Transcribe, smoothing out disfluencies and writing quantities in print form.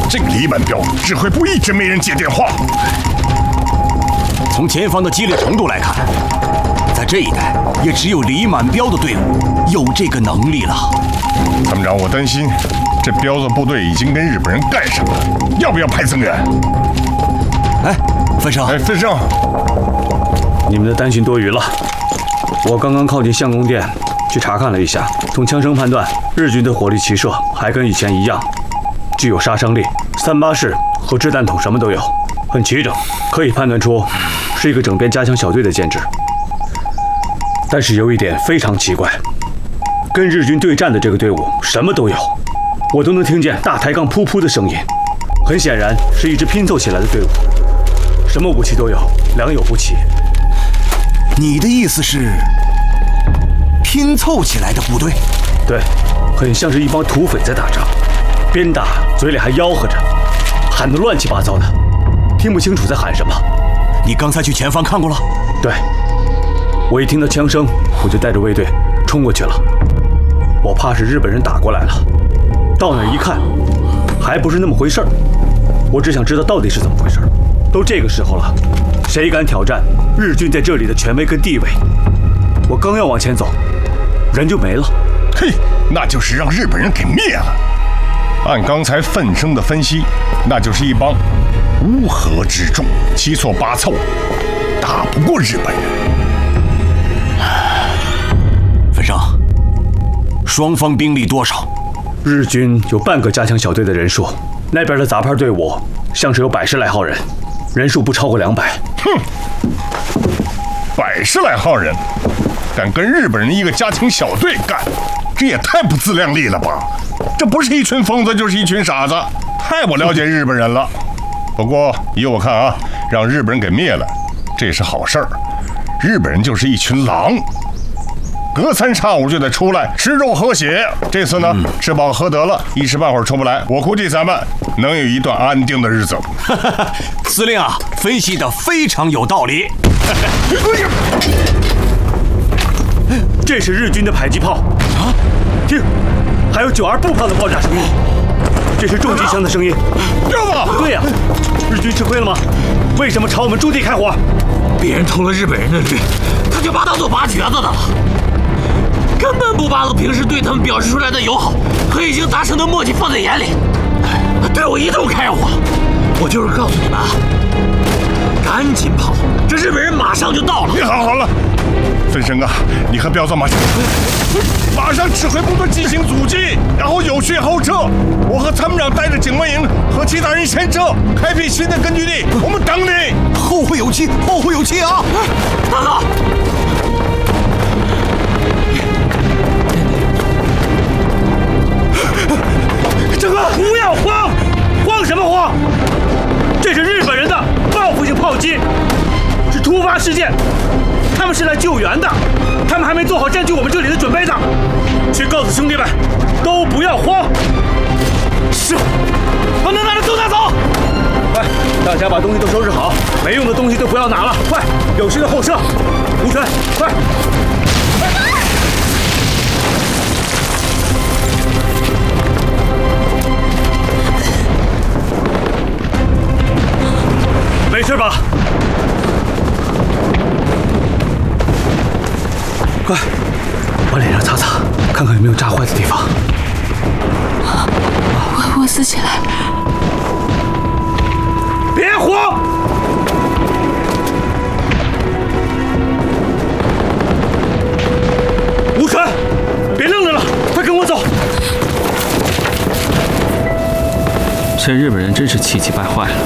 这个李满彪指挥部一直没人接电话。 从前方的激烈程度来看，在这一带也只有李满彪的队伍有这个能力了。 参谋长，我担心这彪子部队已经跟日本人干上了，要不要派增援？ 哎，分生， 分生， 你们的担心多余了。我刚刚靠近相公殿去查看了一下，从枪声判断，日军的火力齐射还跟以前一样，具有杀伤力，38式和掷弹筒什么都有，很齐整，可以判断出是一个整编加强小队的建制。但是有一点非常奇怪，跟日军对战的这个队伍什么都有，我都能听见大抬杠噗噗的声音，很显然是一支拼凑起来的队伍，什么武器都有，良莠不齐。 你的意思是拼凑起来的部队？ 对，很像是一帮土匪在打仗，边打嘴里还吆喝着，喊得乱七八糟的，听不清楚在喊什么。 你刚才去前方看过了？ 对，我一听到枪声，我就带着卫队冲过去了。我怕是日本人打过来了，到那儿一看，还不是那么回事儿。我只想知道到底是怎么回事。都这个时候了，谁敢挑战日军在这里的权威跟地位？我刚要往前走，人就没了。 嘿，那就是让日本人给灭了。按刚才奋生的分析，那就是一帮乌合之众，七错八凑，打不过日本人。 分生，双方兵力多少？ 日军有半个加强小队的人数，那边的杂牌队伍像是有100来号人，人数不超过200。 哼，100来号人，敢跟日本人一个家庭小队干，这也太不自量力了吧！这不是一群疯子，就是一群傻子，太不了解日本人了。不过依我看啊，让日本人给灭了，这是好事儿。日本人就是一群狼，隔三差五就得出来吃肉喝血。这次呢，吃饱喝得了，一时半会儿出不来。我估计咱们能有一段安定的日子。 司令啊，分析得非常有道理。 这是日军的迫击炮啊！听，还有9·2步炮的爆炸声音，这是重机枪的声音。 彪子， 对呀，日军吃亏了吗？为什么朝我们驻地开火？ 别人偷了日本人的驴，他就把当做拔橛子的了，根本不把我平时对他们表示出来的友好和已经达成的默契放在眼里，对我一通开火。我就是告诉你们啊，赶紧跑，这日本人马上就到了。 你好了，分生啊，你和彪子马上指挥部队进行阻击，然后有序后撤。我和参谋长带着警卫营和其他人先撤，开辟新的根据地。我们等你。 后会有期，后会有期啊！ 大哥， 长官，不要慌，慌什么慌？这是日本人的报复性炮击，是突发事件，他们是来救援的，他们还没做好占据我们这里的准备呢。去告诉兄弟们，都不要慌。是，把能拿的都拿走。快，大家把东西都收拾好，没用的东西都不要拿了。快，有序的后撤。吴晨，快！没事吧？快，把脸上擦擦，看看有没有炸坏的地方。 我撕起来。 别慌！吴传，别愣着了，快跟我走！ 这日本人真是气急败坏了。